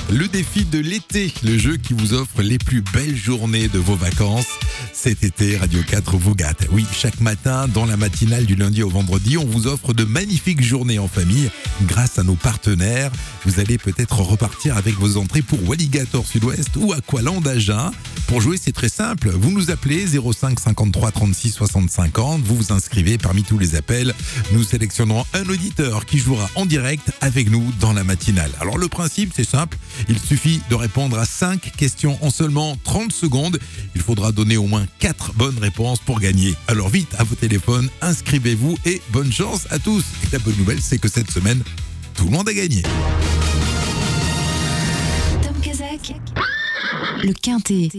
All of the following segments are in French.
Le défi de l'été, le jeu qui vous offre les plus belles journées de vos vacances. Cet été, Radio 4 vous gâte. Oui, chaque matin, dans la matinale du lundi au vendredi, on vous offre de magnifiques journées en famille grâce à nos partenaires. Vous allez peut-être repartir avec vos entrées pour Walligator Sud-Ouest ou Aqualand Agen. Pour jouer, c'est très simple. Vous nous appelez 05 53 36 60 50. Vous vous inscrivez parmi tous les appels. Nous sélectionnerons un auditeur qui jouera en direct avec nous dans la matinale. Alors le principe, c'est simple. Il suffit de répondre à 5 questions en seulement 30 secondes. Il faudra donner au moins 4 bonnes réponses pour gagner. Alors vite, à vos téléphones, inscrivez-vous et bonne chance à tous. Et la bonne nouvelle, c'est que cette semaine, tout le monde a gagné. Tom Kazak, le Quintet.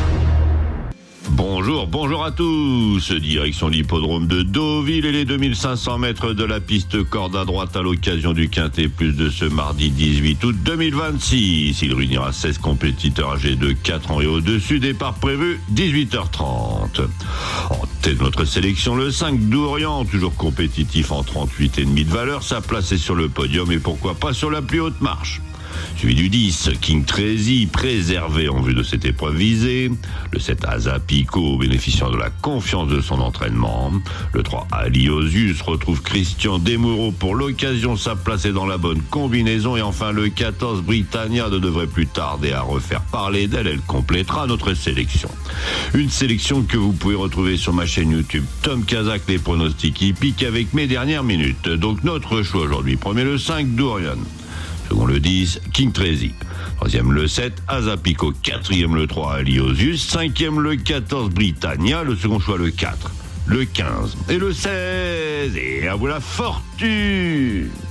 Bonjour à tous. Direction l'hippodrome de Deauville et les 2500 mètres de la piste corde à droite à l'occasion du Quintet Plus de ce mardi 18 août 2026. Il réunira 16 compétiteurs âgés de 4 ans et au-dessus. Départ prévu 18h30. En tête de notre sélection, le 5 d'Orient, toujours compétitif en 38,5 de valeur. Sa place est sur le podium et pourquoi pas sur la plus haute marche. Suivi du 10, King Crazy, préservé en vue de cette épreuve visée. Le 7, Azapico, bénéficiant de la confiance de son entraînement. Le 3, Aliosius, retrouve Christian Desmoureaux pour l'occasion. Sa place est dans la bonne combinaison. Et enfin, le 14, Britannia, ne devrait plus tarder à refaire parler d'elle. Elle complétera notre sélection. Une sélection que vous pouvez retrouver sur ma chaîne YouTube Tom Kazak, les pronostics hippiques avec mes dernières minutes. Donc notre choix aujourd'hui. Premier, le 5, Dorian. Second, le 10, King Crazy. Troisième, le 7, Azapico. Quatrième, le 3, Aliosius. Cinquième, le 14, Britannia. Le second choix, le 4, le 15 et le 16. Et à vous la fortune!